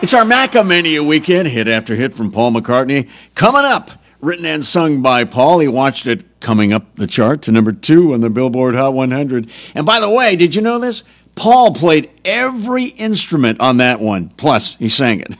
It's our Macamania weekend, hit after hit from Paul McCartney. Coming up, written and sung by Paul. He watched it coming up the chart to number 2 on the Billboard Hot 100. And by the way, did you know this? Paul played every instrument on that one. Plus, he sang it.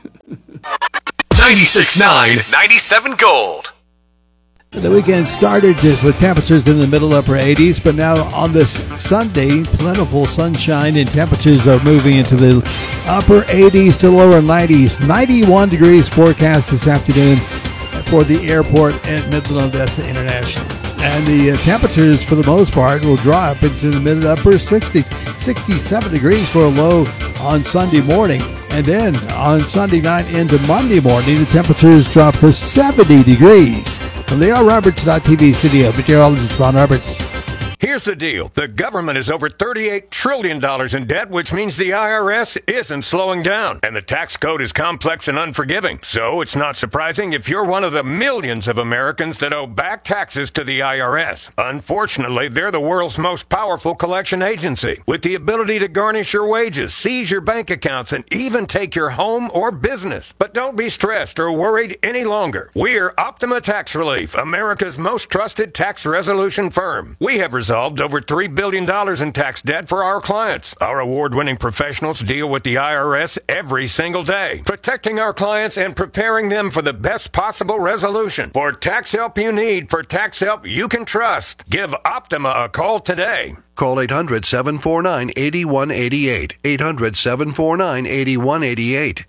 96.9, 97 Gold. The weekend started with temperatures in the middle upper 80s, but now on this Sunday, plentiful sunshine and temperatures are moving into the upper 80s to lower 90s. 91 degrees forecast this afternoon for the airport at Midland Odessa International. And the temperatures, for the most part, will drop into the mid-upper 60s. 67 degrees for a low on Sunday morning. And then on Sunday night into Monday morning, the temperatures drop to 70 degrees. From the RRoberts.tv studio, meteorologist Ron Roberts. Here's the deal. The government is over $38 trillion in debt, which means the IRS isn't slowing down. And the tax code is complex and unforgiving. So it's not surprising if you're one of the millions of Americans that owe back taxes to the IRS. Unfortunately, they're the world's most powerful collection agency, with the ability to garnish your wages, seize your bank accounts, and even take your home or business. But don't be stressed or worried any longer. We're Optima Tax Relief, America's most trusted tax resolution firm. We have resolved over $3 billion in tax debt for our clients. Our award-winning professionals deal with the IRS every single day, protecting our clients and preparing them for the best possible resolution. For tax help you need, for tax help you can trust, give Optima a call today. Call 800-749-8188. 800-749-8188.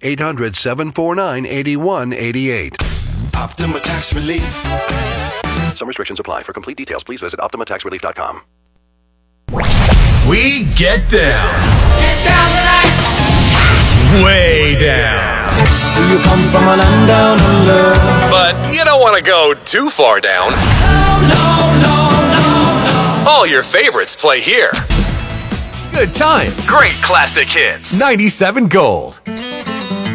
800-749-8188. Optima Tax Relief. Some restrictions apply. For complete details, please visit OptimaTaxRelief.com. We get down. Get down tonight. Way down. You come from a land down under. But you don't want to go too far down. No. All your favorites play here. Good times. Great classic hits. 97 Gold.